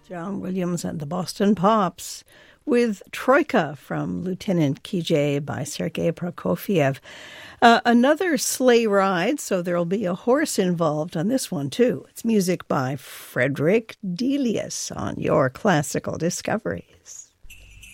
John Williams and the Boston Pops with Troika from Lieutenant Kijé by Sergei Prokofiev. Another sleigh ride, so there'll be a horse involved on this one too. It's music by Frederick Delius on Your Classical Discoveries.